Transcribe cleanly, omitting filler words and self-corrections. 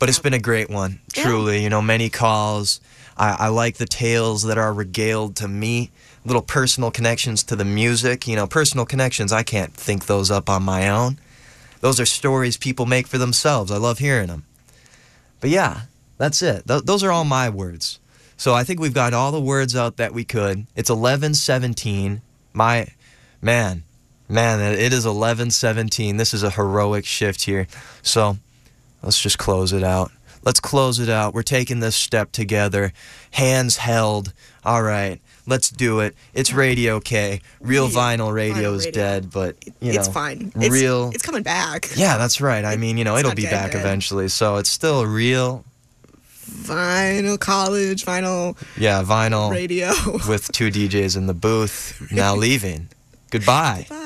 But it's been a great one, Yeah. truly. You know, many calls. I like the tales that are regaled to me, little personal connections to the music. You know, personal connections, I can't think those up on my own. Those are stories people make for themselves. I love hearing them. But yeah, that's it. Those are all my words. So I think we've got all the words out that we could. It's 11:17. Man, it is 11:17. This is a heroic shift here. So let's just close it out. Let's close it out. We're taking this step together. Hands held. All right. Let's do it. It's Radio K. Real vinyl radio is dead, but, it's fine. It's coming back. Yeah, that's right. I mean, it'll be back eventually. So it's still real vinyl college, vinyl radio with 2 DJs in the booth now leaving. Goodbye.